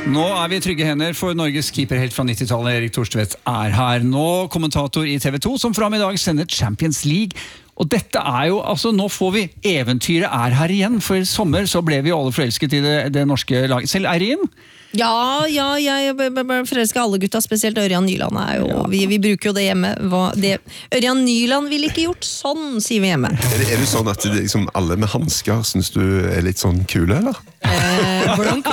Nå vi I trygge hender, for Norges keeper helt fra 90-tallet, Erik Thorstvedt, her. Nå kommentator I TV 2, som fram I dag sender Champions League. Og dette jo, altså nå får vi eventyret her igjen, for I sommer så ble vi alle forelsket I det norske laget. Selv Eirin? Ja, jeg forelsker alle gutta, spesielt Ørjan Nyland jo, vi bruker jo det hjemme. Ørjan Nyland ville ikke gjort sånn, sier vi hjemme. Det sånn at liksom, alle med handsker synes du litt sånn kule, eller? Blonk.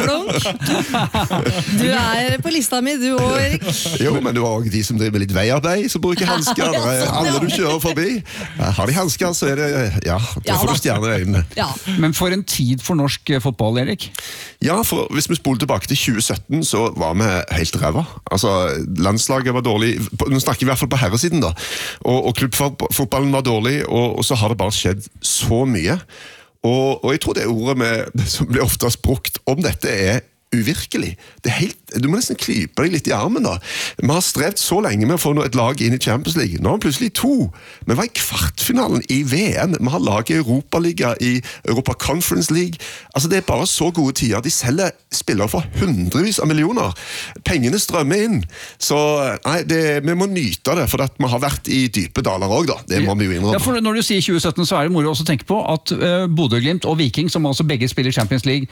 Du på lista mi, du også, Erik. Jo, men du har også de som driver litt veiarbeid, som bruker handsker. Alle du kjører forbi. Har de handsker, så det, ja, da får du stjerner I øynene. Ja. Men for en tid for norsk fotball, Erik? Ja, for hvis vi spoler tilbake til 2017 så var vi helt ræva. Altså, landslaget var dårlig, nå snakker vi I hvert fall på herresiden da, og klubbfotballen var dårlig, og så har det bare skjedd så mye. Og jeg tror det ordet som blir oftest brukt om dette uvirkelig. Det helt, du må nesten klype deg litt I armen da. Vi har strevd så lenge med å få et lag inn I Champions League. Nå har vi plutselig 2. Vi var I kvartfinalen I VM. Vi har lag I Europaliga, I Europa Conference League. Altså det bare så gode tider. De selger spillere for hundrevis av millioner. Pengene strømmer inn. Så nei, vi må nyte det, for at vi har vært I dype daler også da. Det må vi jo innrømme. Ja, for når du sier 2017 så det moro også å tenke på at Bodø Glimt og Viking, som altså begge spiller Champions League,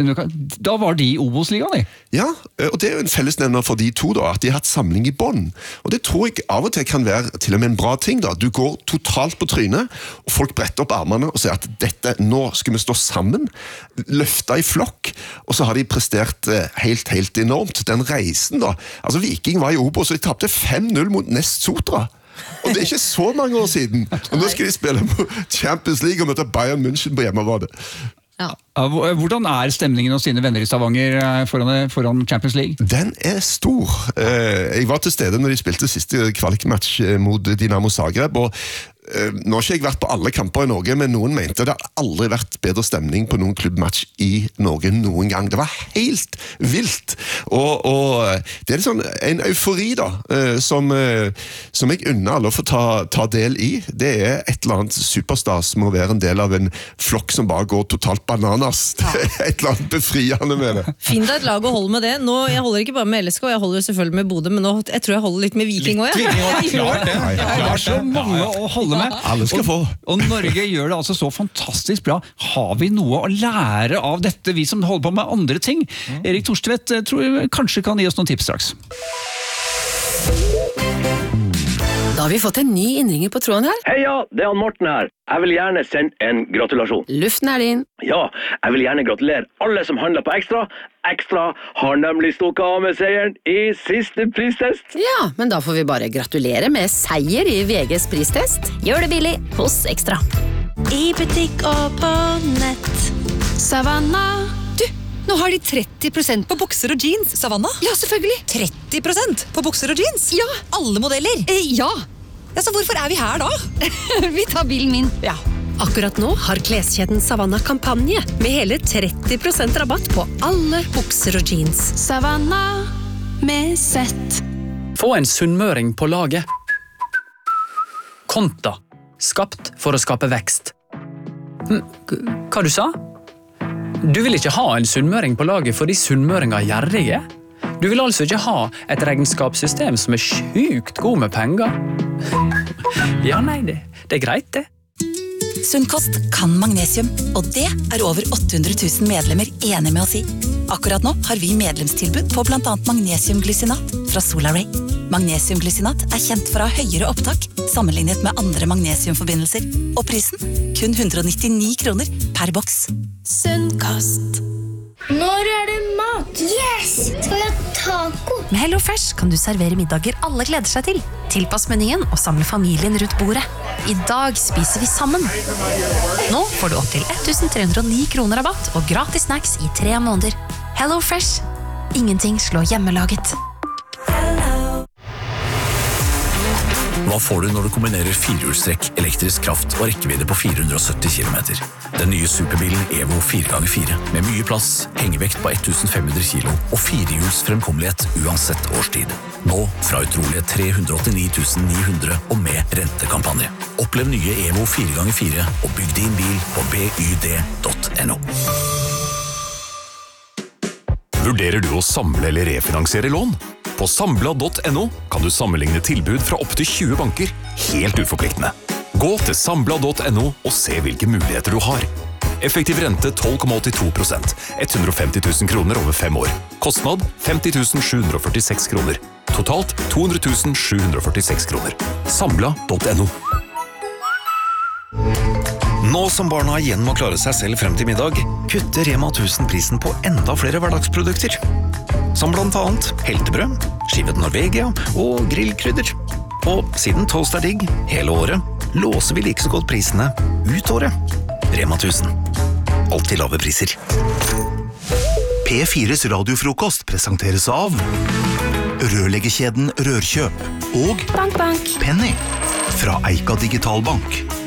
da var de I Obos-ligaen, de? Ja, og det jo en fellesnevner for de 2 da, at de har hatt samling I bånd. Og det tror jeg av og til kan være til og med en bra ting da. Du går totalt på trynet, og folk bretter opp armene og sier at nå skal vi stå sammen, løfte I flokk, og så har de prestert helt enormt. Den reisen da, altså Viking var I Obos, og de tappte 5-0 mot Nest Sotra. Og det ikke så mange år siden. Og nå skal de spille på Champions League og møte Bayern München på hjemmebane. Ja. Hvordan stemningen hos dine venner I Stavanger foran Champions League? Den stor. Jeg var til stede når de spilte siste kvalikmatch mot Dinamo Zagreb, og nå har ikke jeg vært på alle kamper I Norge, men noen mente det har aldri vært bedre stemning på noen klubbmatch I Norge noen gang. Det var helt vilt. Og det sånn, en eufori da, som jeg unner alle å få ta del I. Det et eller annet superstas med å være en del av en flokk som bare går totalt bananas. Det et eller annet befriende med det. Finn deg et lag og hold med det. Nå, jeg holder ikke bare med LSK, jeg holder selvfølgelig med Bodø, men nå, jeg tror jeg holder litt med Viking også. Klart det. Det så mange å holde med. Alle skal få. Og Norge gjør det altså så fantastisk bra. Har vi noe å lære av dette, vi som holder på med andre ting? Erik Thorstvedt tror jeg kanskje kan gi oss noen tips straks. Da har vi fått en ny innringer på tråden her. Heia, det han Morten her. Jeg vil gjerne sende en gratulasjon. Luften din. Ja, jeg vil gjerne gratulere alle som handler på Ekstra. Ekstra har nemlig stukket av med seieren I siste pristest. Ja, men da får vi bare gratulere med seier I VGs pristest. Gjør det billig hos Ekstra. I butikk og på nett. Savanna. Du, nå har de 30% på bukser og jeans, Savanna. Ja, selvfølgelig. 30% på bukser og jeans? Ja. Alle modeller? Ja. Så hvorfor vi her da? Vi tar bilen min. Ja. Akkurat nå har kleskjeden Savanna kampanje med hele 30% rabatt på alle bukser og jeans. Savanna med sett. Få en sunnmøring på laget. Konta. Skapt for å skape vekst. Hva du sa? Du vil ikke ha en sunnmøring på laget fordi sunnmøringer gjerrige? Du vil altså ikke ha et regnskapssystem som sjukt god med penger? Ja, nei, det greit det. Sunnkost kan magnesium, og det over 800 000 medlemmer enige med oss I. Akkurat nå har vi medlemstilbud på blant annet magnesiumglycinat fra Solaray. Magnesiumglycinat kjent for å ha høyere opptak sammenlignet med andre magnesiumforbindelser, og prisen kun 199 kroner per boks. Sunnkost. Når det mat? Yes! Skal vi ha taco? Med HelloFresh kan du servere middager alle gleder seg til. Tilpass menyen og samle familien rundt bordet. I dag spiser vi sammen. Nå får du opp til 1309 kroner rabatt og gratis snacks I 3 måneder. HelloFresh. Ingenting slår hjemmelaget. Hva får du når du kombinerer firehjulstrekk, elektrisk kraft og rekkevidde på 470 km? Den nye superbilen Evo 4x4 med mye plass, hengevekt på 1500 kilo og firehjuls fremkommelighet uansett årstid. Nå fra utrolige 389 900 og med rentekampanje. Opplev nye Evo 4x4 og bygg din bil på byd.no. Vurderer du å samle eller refinansiere lån? På Sambla.no kan du sammenligne tilbud fra opp til 20 banker, helt uforpliktende. Gå til Sambla.no og se hvilke muligheter du har. Effektiv rente 12,82%, 150 000 kroner over 5 år. Kostnad 50 746 kroner. Totalt 200 746 kroner. Sambla.no. Nå som barna igjen må klare seg selv frem til middag, kutter Rema 1000 prisen på enda flere hverdagsprodukter. Som blant annet heltebrød, skivet Norvegia og grillkrydder. Og siden toast er digg hele året, låser vi like så godt prisene ut året. Rema 1000. Alltid lave priser. P4s radiofrokost presenteres av Rørleggerkjeden Rørkjøp og Bank, bank. Penny fra Eika Digitalbank.